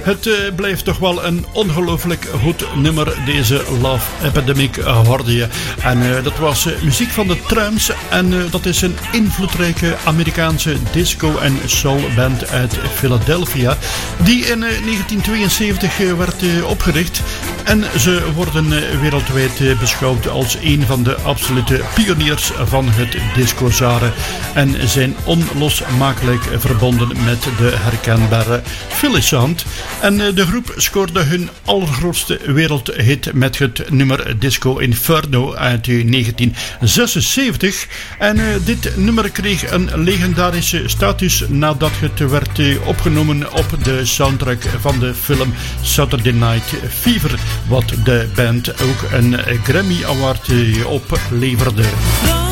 Het blijft toch wel een ongelooflijk goed nummer, deze Love Epidemic hoorde je. En dat was muziek van de Tramps en dat is een invloedrijke Amerikaanse disco- en soulband uit Philadelphia, die in 1972 werd opgericht. En ze worden wereldwijd beschouwd als een van de absolute pioniers van het disco-genre en zijn onlosmakelijk verbonden met de herkenbare Philly sound. En de groep scoorde hun allergrootste wereldhit met het nummer Disco Inferno uit 1976. En dit nummer kreeg een legendarische status nadat het werd opgenomen op de soundtrack van de film Saturday Night Fever, wat de band ook een Grammy Award opleverde.